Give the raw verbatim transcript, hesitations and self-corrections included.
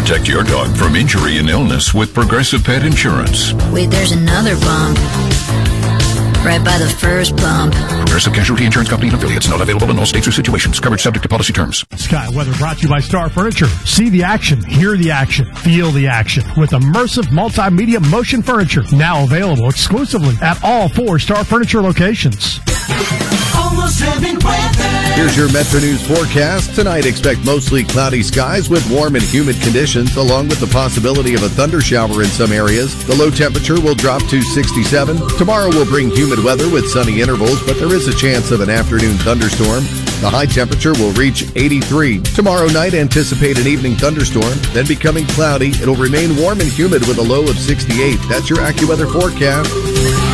Protect your dog from injury and illness with Progressive Pet Insurance. Wait, there's another bump. Right by the first bump. Progressive Casualty Insurance Company and affiliates. Not available in all states or situations. Coverage subject to policy terms. Sky Weather brought to you by Star Furniture. See the action, hear the action, feel the action with immersive multimedia motion furniture. Now available exclusively at all four Star Furniture locations. Almost heaven weather. Here's your Metro News forecast. Tonight, expect mostly cloudy skies with warm and humid conditions, along with the possibility of a thunder shower in some areas. The low temperature will drop to sixty-seven. Tomorrow will bring humid weather with sunny intervals, but there is a chance of an afternoon thunderstorm. The high temperature will reach eighty-three. Tomorrow night, anticipate an evening thunderstorm, then becoming cloudy. It'll remain warm and humid with a low of sixty-eight. That's your AccuWeather forecast.